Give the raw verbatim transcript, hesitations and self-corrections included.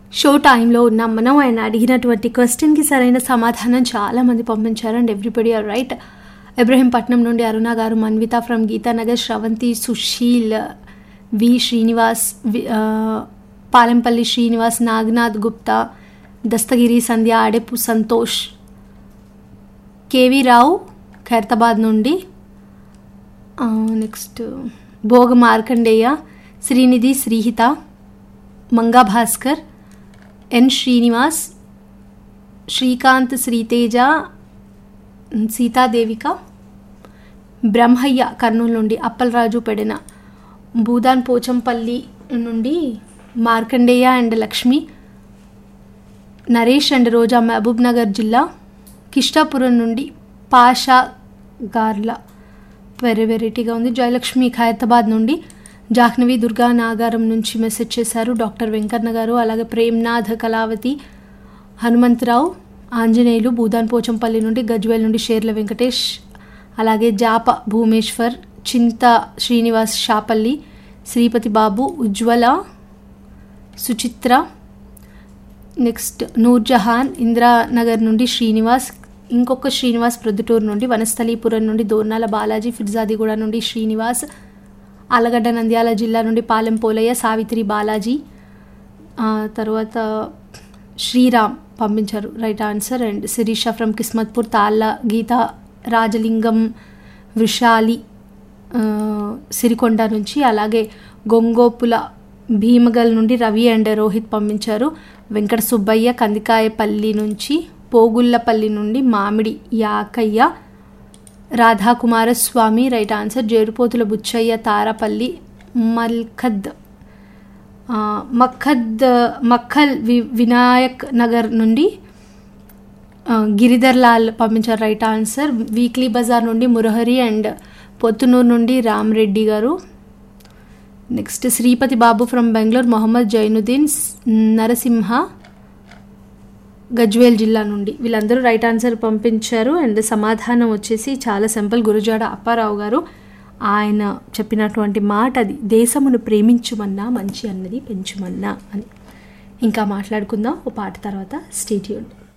Show టైంలో ఉన్నాం మనం. ఆయన అడిగినటువంటి క్వశ్చన్కి సరైన సమాధానం చాలామంది పంపించారు and everybody are right. Ibrahimpatnam నుండి అరుణ గారు, Manvitha from Geetanagar, Sravanthi, Sushil, we Srinivas, Palempalli Srinivas, Naganath Gupta, Dastagiri Sandhya, Adepu Santosh, KV రావు ఖైరతాబాద్ నుండి, నెక్స్ట్ భోగ మార్కండేయ, శ్రీనిధి, శ్రీహిత, మంగా భాస్కర్, ఎన్ శ్రీనివాస్, శ్రీకాంత్, శ్రీతేజ, సీతాదేవిక, బ్రహ్మయ్య కర్నూలు నుండి, అప్పలరాజు పెడెన, భూదాన్ పోచంపల్లి నుండి మార్కండేయ అండ్ లక్ష్మి, నరేష్ అండ్ రోజా మహబూబ్ నగర్ జిల్లా, కిష్టాపురం నుండి పాషా గార్ల వెరీ వెరైటీగా ఉంది, జయలక్ష్మి ఖైరతాబాద్ నుండి, జాహ్నవి దుర్గా నాగారం నుంచి మెసేజ్ చేశారు డాక్టర్ వెంకన్న గారు. అలాగే ప్రేమ్నాథ్, కళావతి, హనుమంతరావు, ఆంజనేయులు భూదాన్ పోచంపల్లి నుండి, గజ్వేల్ నుండి షేర్ల వెంకటేష్, అలాగే జాప భూమేశ్వర్, చింత శ్రీనివాస్ షాపల్లి, శ్రీపతి బాబు, ఉజ్వల, సుచిత్ర, నెక్స్ట్ నూర్జహాన్ ఇందిరానగర్ నుండి శ్రీనివాస్, ఇంకొక శ్రీనివాస్ ప్రొద్దుటూరు నుండి, వనస్థలీపురం నుండి దోర్నాల బాలాజీ, ఫిర్జాదిగూడ నుండి శ్రీనివాస్, ఆలగడ్డ నంద్యాల జిల్లా నుండి పాలెం పోలయ్య, సావిత్రి బాలాజీ, తర్వాత శ్రీరామ్ పంపించారు right answer. And Sirisha from Kismatpur, తాళ్ళ గీత, రాజలింగం, వృషాలి సిరికొండ నుంచి, అలాగే గొంగోపుల భీమగల్ నుండి రవి అండ్ రోహిత్ పంపించారు. వెంకట సుబ్బయ్య కందికాయపల్లి నుంచి, పోగుళ్ళపల్లి నుండి మామిడి యాకయ్య, రాధాకుమారస్వామి రైట్ ఆన్సర్. జేరుపోతుల బుచ్చయ్య, తారాపల్లి, మల్ఖద్ మఖద్ మక్కల్ వి వినాయక్ నగర్ నుండి గిరిధర్ లాల్ పంపించారు రైట్ ఆన్సర్. వీక్లీ బజార్ నుండి మురహరి అండ్ పొత్తునూరు నుండి రామరెడ్డి గారు. Next Sripati Babu from Bengaluru, Mohammed Zainuddin, Narasimha Gajwel జిల్లా నుండి, వీళ్ళందరూ రైట్ ఆన్సర్ పంపించారు. అండ్ సమాధానం వచ్చేసి చాలా సింపుల్, గురుజాడ అప్పారావు గారు. ఆయన చెప్పినటువంటి మాట అది, దేశమును ప్రేమించుమన్నా మంచి అన్నది పెంచుమన్నా అని. ఇంకా మాట్లాడుకుందాం ఓ పాట తర్వాత. Stay tuned.